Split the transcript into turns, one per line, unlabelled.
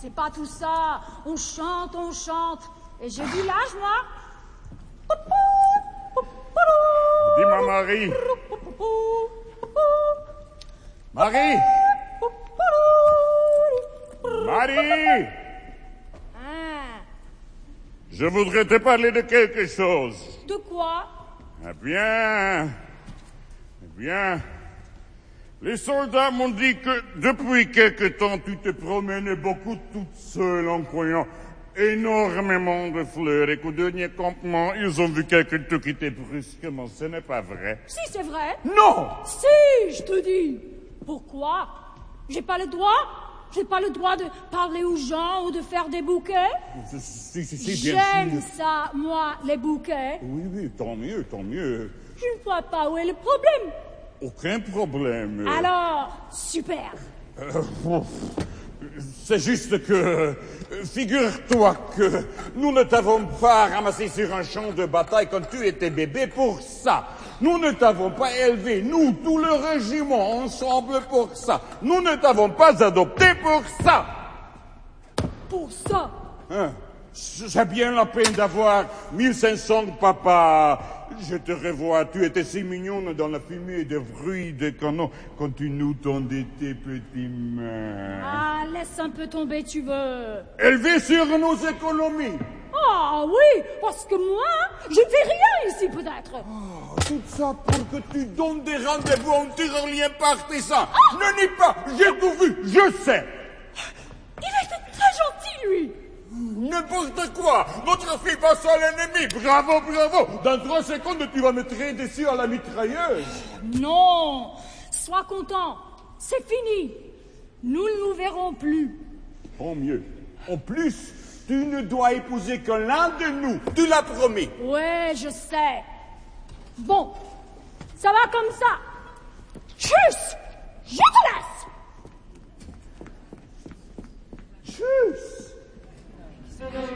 c'est pas tout ça. On chante, on chante. Et j'ai du l'âge, moi.
Dis-moi, Marie. Marie. Marie.
Hein?
Je voudrais te parler de quelque chose.
De quoi?
Eh bien... Les soldats m'ont dit que depuis quelque temps, tu te promenais beaucoup toute seule en croyant énormément de fleurs et qu'au dernier campement, ils ont vu quelqu'un te quitter brusquement. Ce n'est pas vrai.
Si, c'est vrai.
Non!
Si, je te dis. Pourquoi? J'ai pas le droit? J'ai pas le droit de parler aux gens ou de faire des bouquets?
Si, bien
J'aime
sûr.
ça, moi, les bouquets.
Oui, tant mieux.
Je ne vois pas où est le problème.
Aucun problème.
Alors, super.
C'est juste que, figure-toi que nous ne t'avons pas ramassé sur un champ de bataille quand tu étais bébé pour ça. Nous ne t'avons pas élevé, nous, tout le régiment, ensemble pour ça. Nous ne t'avons pas adopté pour ça.
Pour ça.
Hein? J'ai bien la peine d'avoir 1500 papas. Je te revois, tu étais si mignonne dans la fumée des bruits des canons quand tu nous tendais tes petites mains.
Ah, laisse un peu tomber, tu veux.
Élevé sur nos économies.
Ah oui, parce que moi, je ne fais rien ici, peut-être.
Oh, tout ça pour que tu donnes des rendez-vous en tyrolien partisan. Ne nie pas, j'ai tout vu, je sais.
Il était très gentil, lui.
N'importe quoi. Notre fille passe à l'ennemi. Bravo. Dans 3 secondes, tu vas me tirer dessus à la mitrailleuse.
Non, sois content. C'est fini. Nous ne nous verrons plus.
Tant mieux. En plus, tu ne dois épouser que l'un de nous. Tu l'as promis.
Ouais, je sais. Bon, ça va comme ça. Tchuss, je te laisse.